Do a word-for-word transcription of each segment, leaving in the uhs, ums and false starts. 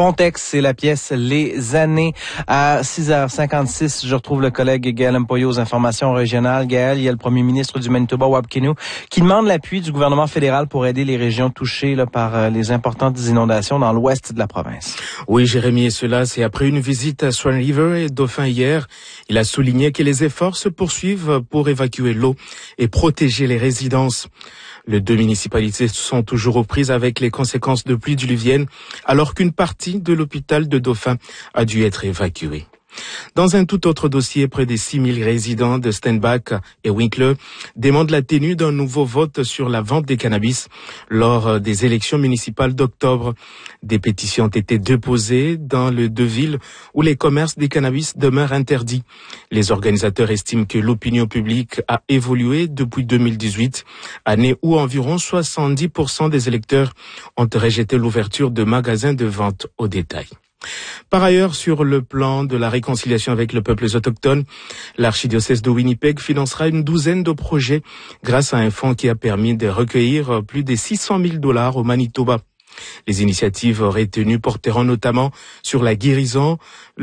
Pontex, c'est la pièce Les années. À six heures cinquante-six, je retrouve le collègue Gaël Mpoyo aux informations régionales. Gaël, il y a le premier ministre du Manitoba, Wab Kinew, qui demande l'appui du gouvernement fédéral pour aider les régions touchées là, par euh, les importantes inondations dans l'ouest de la province. Oui, Jérémy, et cela, c'est après une visite à Swan River et Dauphin hier. Il a souligné que les efforts se poursuivent pour évacuer l'eau et protéger les résidences. Les deux municipalités sont toujours aux prises avec les conséquences de pluies diluviennes, alors qu'une partie de l'hôpital de Dauphin a dû être évacuée. Dans un tout autre dossier, près des six mille résidents de Steinbach et Winkler demandent la tenue d'un nouveau vote sur la vente des cannabis lors des élections municipales d'octobre. Des pétitions ont été déposées dans les deux villes où les commerces des cannabis demeurent interdits. Les organisateurs estiment que l'opinion publique a évolué depuis deux mille dix-huit, année où environ soixante-dix pour cent des électeurs ont rejeté l'ouverture de magasins de vente au détail. Par ailleurs, sur le plan de la réconciliation avec le peuple autochtone, l'archidiocèse de Winnipeg financera une douzaine de projets grâce à un fonds qui a permis de recueillir plus de six cent mille dollars au Manitoba. Les initiatives retenues porteront notamment sur la guérison,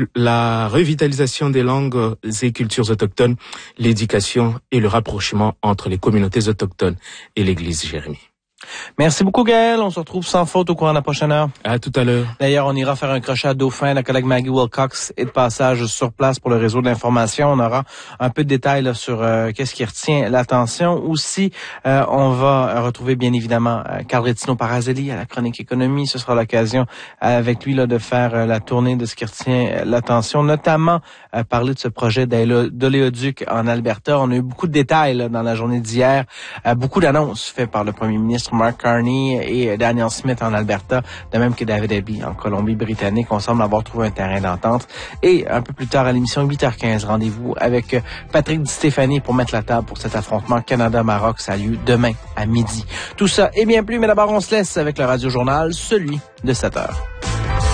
la revitalisation des langues et cultures autochtones, l'éducation et le rapprochement entre les communautés autochtones et l'Église. Jérémy. Merci beaucoup, Gaël. On se retrouve sans faute au courant de la prochaine heure. À tout à l'heure. D'ailleurs, on ira faire un crochet à Dauphin. La collègue Maggie Wilcox est de passage sur place pour le réseau de l'information. On aura un peu de détails là, sur euh, qu'est-ce qui retient l'attention. Aussi, euh, on va retrouver bien évidemment euh, Carl Rettino Parazelli à la chronique économie. Ce sera l'occasion euh, avec lui là de faire euh, la tournée de ce qui retient euh, l'attention, notamment euh, parler de ce projet d'oléoduc en Alberta. On a eu beaucoup de détails là, dans la journée d'hier, euh, beaucoup d'annonces faites par le premier ministre Mark Carney et Daniel Smith en Alberta, de même que David Eby en Colombie-Britannique. On semble avoir trouvé un terrain d'entente. Et un peu plus tard à l'émission huit heures quinze, rendez-vous avec Patrick Di Stéphanie pour mettre la table pour cet affrontement Canada-Maroc. Ça a lieu demain à midi. Tout ça et bien plus, mais d'abord on se laisse avec le Radio Journal, celui de sept heures.